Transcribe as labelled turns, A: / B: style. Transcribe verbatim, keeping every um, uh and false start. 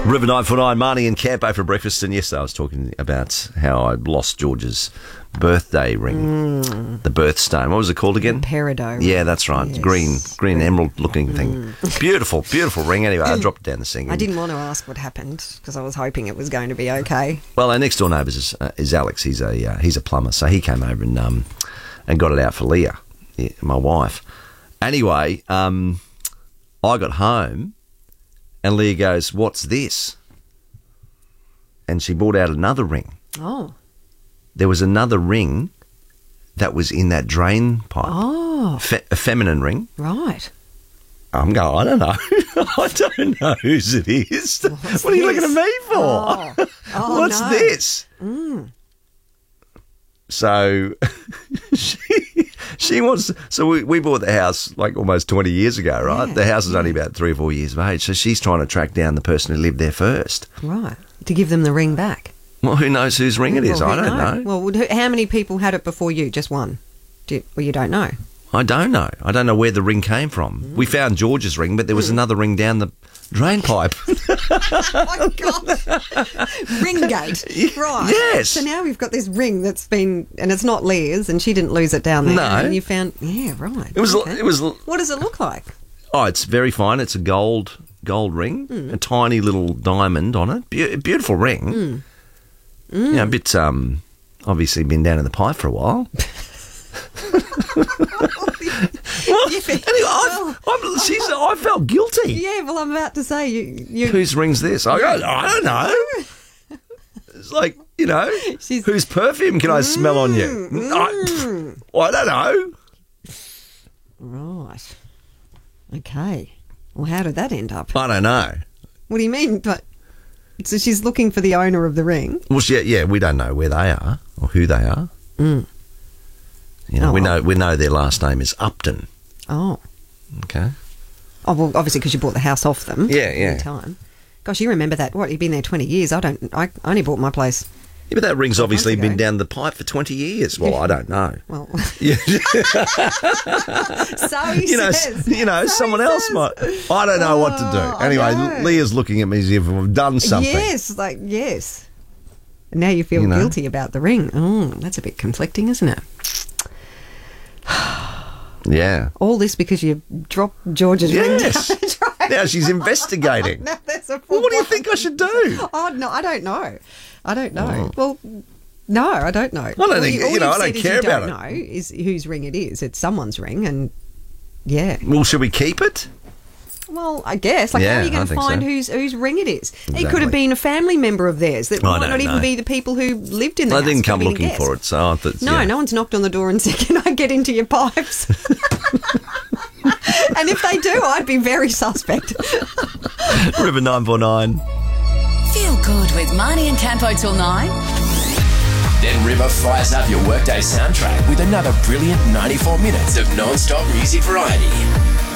A: River nine four nine, Marnie and Campo for breakfast. And yesterday I was talking about how I lost George's birthday ring, mm. the birthstone. What was it called again?
B: The peridot.
A: Yeah, that's right. Yes. Green, green emerald-looking mm. thing. Beautiful, beautiful ring. Anyway, I dropped it down the sink.
B: I didn't want to ask what happened because I was hoping it was going to be okay.
A: Well, our next door neighbour is, uh, is Alex. He's a uh, he's a plumber, so he came over and um and got it out for Leah, my wife. Anyway, um, I got home. And Leah goes, "What's this?" And she brought out another ring.
B: Oh.
A: There was another ring that was in that drain pipe.
B: Oh.
A: Fe- a feminine ring.
B: Right.
A: I'm going, I don't know. I don't know whose it is.
B: What's
A: what are you
B: this?
A: looking at me for?
B: Oh. Oh,
A: What's
B: no.
A: this?
B: Mm.
A: So she she wants. So we, we bought the house like almost twenty years ago, right?
B: Yeah,
A: the house is
B: yeah.
A: only about three or four years of age. So she's trying to track down the person who lived there first.
B: Right. To give them the ring back.
A: Well, who knows whose ring it is?
B: Well,
A: I don't
B: know.
A: know.
B: Well, would- who- how many people had it before you? Just one? Do you, well, you don't know.
A: I don't know. I don't know where the ring came from. Mm. We found George's ring, but there was mm. another ring down the drain pipe.
B: Oh, my God. Ring gate. Right.
A: Yes.
B: So now we've got this ring that's been, and it's not Leah's, and she didn't lose it down there.
A: No.
B: And you found, yeah, right.
A: It was.
B: Okay.
A: It was.
B: What does it look like?
A: Oh, it's very fine. It's a gold gold ring, mm. a tiny little diamond on it. Be- beautiful ring.
B: Mm. Mm.
A: You know, a bit, um, obviously been down in the pipe for a while. Well, anyway, I, I, she's, I felt guilty.
B: Yeah, well, I'm about to say you. you
A: Whose ring's this? I, go, I don't know. It's like, you know, she's, whose perfume can I mm, smell on you?
B: Mm.
A: I, well, I don't know.
B: Right. Okay. Well, how did that end up?
A: I don't know.
B: What do you mean? But so she's looking for the owner of the ring.
A: Well, she, yeah, we don't know where they are or who they are.
B: Mm.
A: You know,
B: oh.
A: we know we know their last name is Upton.
B: Oh.
A: Okay.
B: Oh, well, obviously because you bought the house off them.
A: Yeah, yeah.
B: At the time. Gosh, you remember that? What, you've been there twenty years? I don't. I only bought my place.
A: Yeah, but that ring's obviously been down the pipe for twenty years. Well, I don't know.
B: Well,
A: yeah.
B: so he
A: you know,
B: says.
A: You know,
B: so
A: someone else might. I don't know oh, what to do. Anyway, Leah's looking at me as if I've done something.
B: Yes, like yes. Now you feel
A: you know?
B: guilty about the ring. Oh, that's a bit conflicting, isn't it?
A: Yeah.
B: All this because you dropped George's
A: yes.
B: ring. Yes.
A: Now she's investigating.
B: Now that's a
A: well, what do you think I should do?
B: Oh no, I don't know. I don't know. Oh. Well, no, I don't know.
A: I don't think
B: all
A: you know. I don't care
B: you
A: about
B: don't
A: it.
B: Know is whose ring it is. It's someone's ring, and yeah.
A: Well, should we keep it?
B: Well, I guess. Like,
A: yeah,
B: how are you going to find
A: so.
B: whose whose ring it is?
A: Exactly.
B: It could have been a family member of theirs. That
A: I
B: might not even
A: know.
B: be the people who lived in the
A: I
B: house.
A: I didn't come looking
B: guess.
A: for it, so I thought,
B: no,
A: yeah.
B: no one's knocked on the door and said, "Can I get into your pipes?" And if they do, I'd be very suspect.
A: River nine four nine.
C: Feel good with Marnie and Campo till nine.
D: Then River fires up your workday soundtrack with another brilliant ninety-four minutes of non-stop music variety.